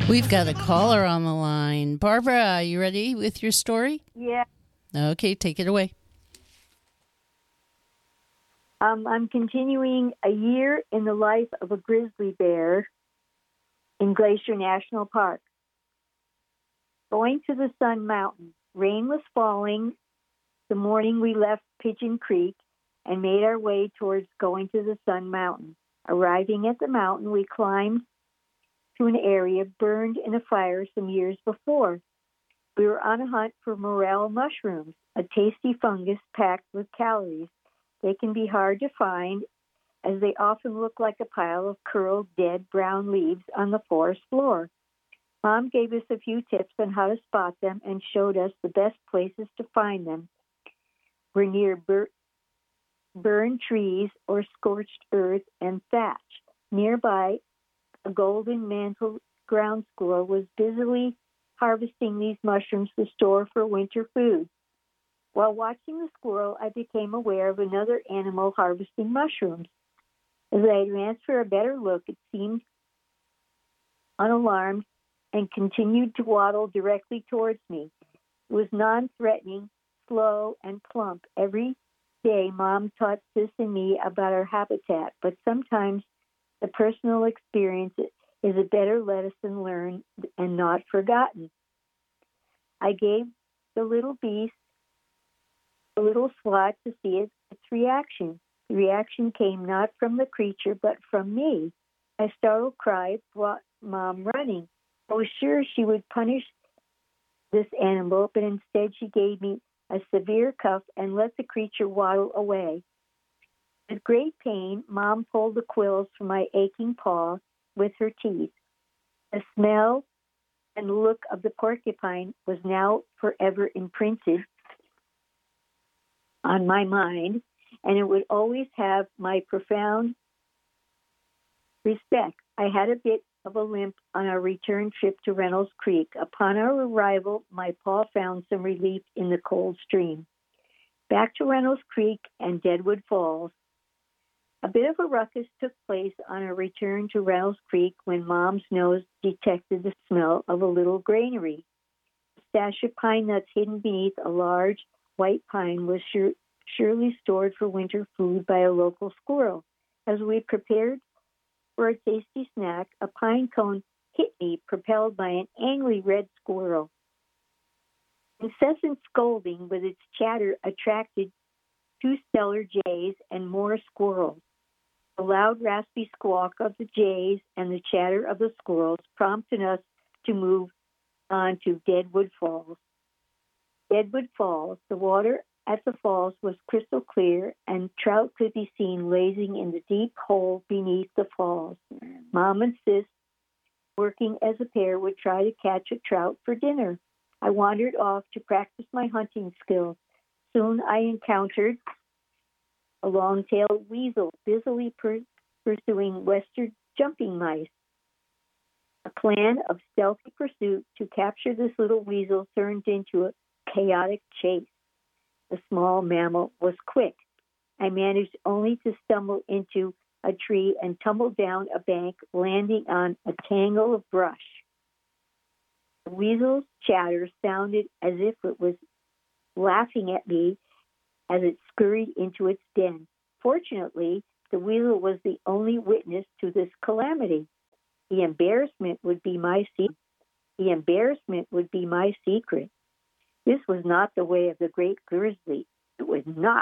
We've got a caller on the line. Barbara, are you ready with your story? Yeah. Okay, take it away. I'm continuing a year in the life of a grizzly bear in Glacier National Park. Going to the Sun Mountain. Rain was falling the morning we left Pigeon Creek and made our way towards going to the Sun Mountain. Arriving at the mountain, we climbed to an area burned in a fire some years before. We were on a hunt for morel mushrooms, a tasty fungus packed with calories. They can be hard to find as they often look like a pile of curled, dead brown leaves on the forest floor. Mom gave us a few tips on how to spot them and showed us the best places to find them. We're near burned trees or scorched earth and thatch. Nearby, a golden-mantled ground squirrel was busily harvesting these mushrooms to store for winter food. While watching the squirrel, I became aware of another animal harvesting mushrooms. As I advanced for a better look, it seemed unalarmed and continued to waddle directly towards me. It was non-threatening, slow, and plump. Every day, Mom taught Sis and me about our habitat, but sometimes the personal experience is a better lesson learned and not forgotten. I gave the little beast a little swat to see its reaction. The reaction came not from the creature, but from me. A startled cry brought Mom running. I was sure she would punish this animal, but instead she gave me a severe cuff and let the creature waddle away. With great pain, Mom pulled the quills from my aching paw with her teeth. The smell and look of the porcupine was now forever imprinted on my mind, and it would always have my profound respect. I had a bit of a limp on our return trip to Reynolds Creek. Upon our arrival, my paw found some relief in the cold stream. Back to Reynolds Creek and Deadwood Falls. A bit of a ruckus took place on our return to Reynolds Creek when Mom's nose detected the smell of a little granary. A stash of pine nuts hidden beneath a large white pine was surely stored for winter food by a local squirrel. As we prepared for a tasty snack, a pine cone hit me, propelled by an angry red squirrel. Incessant scolding with its chatter attracted two stellar jays and more squirrels. The loud, raspy squawk of the jays and the chatter of the squirrels prompted us to move on to Deadwood Falls. Deadwood Falls, the water at the falls was crystal clear, and trout could be seen lazing in the deep hole beneath the falls. Mom and Sis, working as a pair, would try to catch a trout for dinner. I wandered off to practice my hunting skills. Soon I encountered a long-tailed weasel busily pursuing western jumping mice. A plan of stealthy pursuit to capture this little weasel turned into a chaotic chase. The small mammal was quick. I managed only to stumble into a tree and tumble down a bank, landing on a tangle of brush. The weasel's chatter sounded as if it was laughing at me as it scurried into its den. Fortunately, the weasel was the only witness to this calamity. The embarrassment would be my secret. This was not the way of the great grizzly. It was not